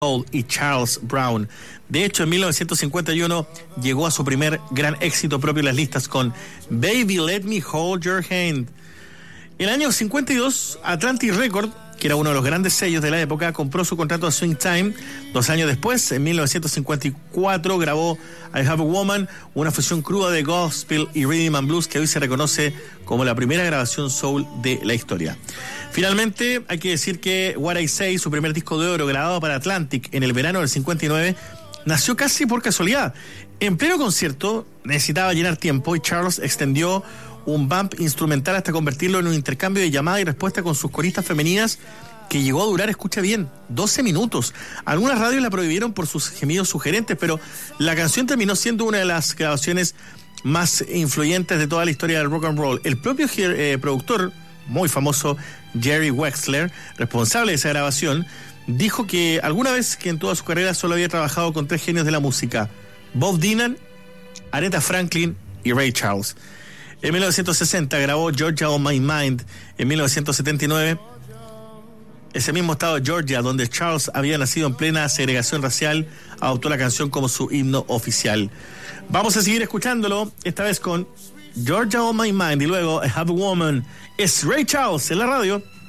Soul y Charles Brown. De hecho, en 1951 llegó a su primer gran éxito propio en las listas con Baby Let Me Hold Your Hand. En el año 52, Atlantic Records, que era uno de los grandes sellos de la época, compró su contrato a Swing Time. 2 años después, en 1954, grabó I Have a Woman, una fusión cruda de gospel y rhythm and blues que hoy se reconoce como la primera grabación soul de la historia. Finalmente, hay que decir que What I Say, su primer disco de oro grabado para Atlantic en el verano del 59, nació casi por casualidad. En pleno concierto necesitaba llenar tiempo y Charles extendió un bump instrumental hasta convertirlo en un intercambio de llamada y respuesta con sus coristas femeninas que llegó a durar, escucha bien, 12 minutos. Algunas radios la prohibieron por sus gemidos sugerentes, pero la canción terminó siendo una de las grabaciones más influyentes de toda la historia del rock and roll. El propio productor, muy famoso, Jerry Wexler, responsable de esa grabación, dijo que alguna vez que en toda su carrera solo había trabajado con 3 genios de la música: Bob Dylan, Aretha Franklin y Ray Charles. En 1960 grabó Georgia on My Mind. En 1979, ese mismo estado de Georgia, donde Charles había nacido en plena segregación racial, adoptó la canción como su himno oficial. Vamos a seguir escuchándolo, esta vez con Georgia on My Mind y luego I Have a Woman. Es Ray Charles en la radio.